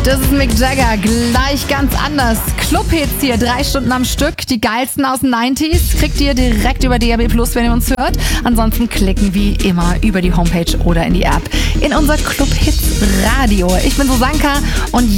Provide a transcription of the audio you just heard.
Das ist Mick Jagger, gleich ganz anders. Clubhits hier, 3 Stunden am Stück. Die geilsten aus den 90s kriegt ihr direkt über DAB+, wenn ihr uns hört. Ansonsten klicken wie immer über die Homepage oder in die App in unser Clubhits Radio. Ich bin Susanka und